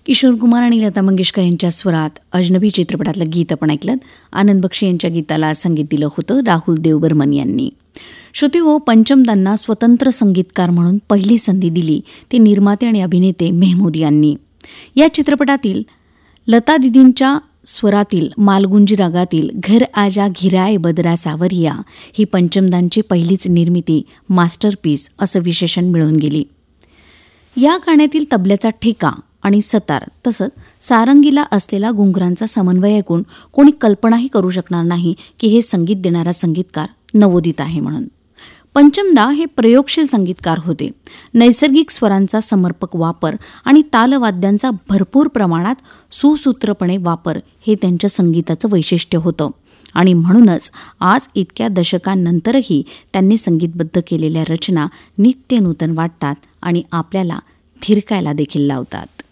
किशोर कुमार आणि लता मंगेशकर यांच्या स्वरात अजनबी चित्रपटातलं गीत आपण ऐकलं. आनंद बक्षी यांच्या गीताला संगीत दिलं होतं राहुल देव बर्मन यांनी. श्रोतेहो, पंचमदांना स्वतंत्र संगीतकार म्हणून पहिली संधी दिली ते निर्माते आणि अभिनेते मेहमूद यांनी. या चित्रपटातील लता दिदींच्या स्वरातील मालगुंजी रागातील घर आजा घिराय बदरा सावरिया ही पंचमदांची पहिलीच निर्मिती मास्टरपीस असं विशेषण मिळवून गेली. या गाण्यातील तबल्याचा ठेका आणि सतार तसंच सारंगीला असलेला घुंगरांचा समन्वय ऐकून कोणी कल्पनाही करू शकणार नाही की हे संगीत देणारा संगीतकार नवोदित आहे म्हणून. पंचमदा हे प्रयोगशील संगीतकार होते. नैसर्गिक स्वरांचा समर्पक वापर आणि तालवाद्यांचा भरपूर प्रमाणात सुसूत्रपणे वापर हे त्यांच्या संगीताचं वैशिष्ट्य होतं आणि म्हणूनच आज इतक्या दशकांनंतरही त्यांनी संगीतबद्ध केलेल्या रचना नित्यनूतन वाटतात आणि आपल्याला थिरकायला देखील लावतात.